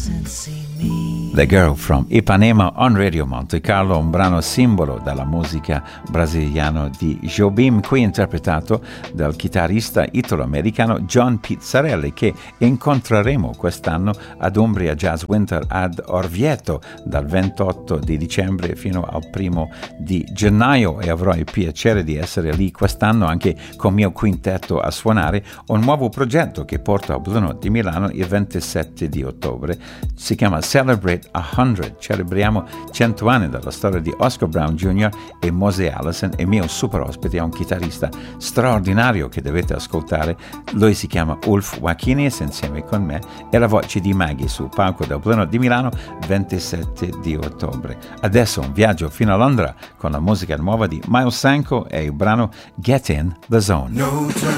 The Girl from Ipanema on Radio Monte Carlo, un brano simbolo della musica brasiliana di Jobim, qui interpretato dal chitarrista italo-americano John Pizzarelli, che incontreremo quest'anno ad Umbria Jazz Winter ad Orvieto dal 28 di dicembre fino al 1 di gennaio, e avrò il piacere di essere lì quest'anno anche con mio quintetto a suonare un nuovo progetto che porto a Blue Note di Milano il 27 di ottobre. Si chiama Celebrate 100, celebriamo 100 anni dalla storia di Oscar Brown Jr. e Mosey Allison, e mio super ospite è un chitarrista straordinario che dovete ascoltare. Lui si chiama Ulf Wakines insieme con me, e la voce di Maggie sul palco del Blue Note di Milano 27 di ottobre. Adesso un viaggio fino a Londra con la musica nuova di Miles Sanko e il brano Get in the Zone. No